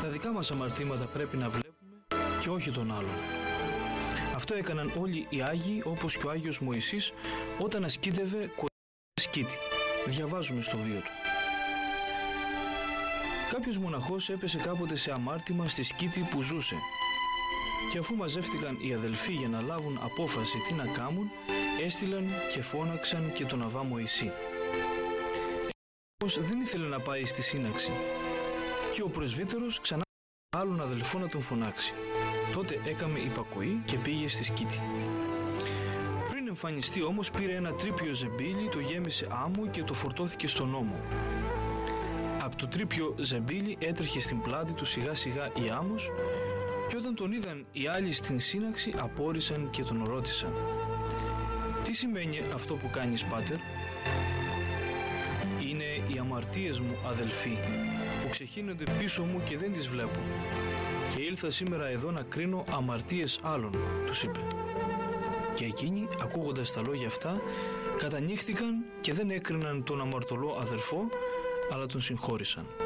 Τα δικά μας αμαρτήματα πρέπει να βλέπουμε και όχι τον άλλον. Αυτό έκαναν όλοι οι Άγιοι, όπως και ο Άγιος Μωυσής όταν ασκήτευε κοντά σκήτη. Διαβάζουμε στο βίο του. Κάποιος μοναχός έπεσε κάποτε σε αμάρτημα στη σκήτη που ζούσε και αφού μαζεύτηκαν οι αδελφοί για να λάβουν απόφαση τι να κάμουν, έστειλαν και φώναξαν και τον Αβά Μωυσή. Όμως δεν ήθελε να πάει στη σύναξη και ο πρεσβύτερος ξανά άλλον αδελφό να τον φωνάξει. Τότε έκαμε υπακοή και πήγε στη σκήτη. Πριν εμφανιστεί όμως πήρε ένα τρίπιο ζεμπίλι, το γέμισε άμμο και το φορτώθηκε στον ώμο. Από το τρίπιο ζεμπίλι έτρεχε στην πλάτη του σιγά σιγά η άμμος και όταν τον είδαν οι άλλοι στην σύναξη απόρρισαν και τον ρώτησαν: «Τι σημαίνει αυτό που κάνεις, πάτερ?» «Είναι οι αμαρτίες μου, αδελφοί, που ξεχύνονται πίσω μου και δεν τις βλέπω και ήλθα σήμερα εδώ να κρίνω αμαρτίες άλλων», τους είπε. Και εκείνοι, ακούγοντας τα λόγια αυτά, κατανύχθηκαν και δεν έκριναν τον αμαρτωλό αδελφό, αλλά τον συγχώρησαν.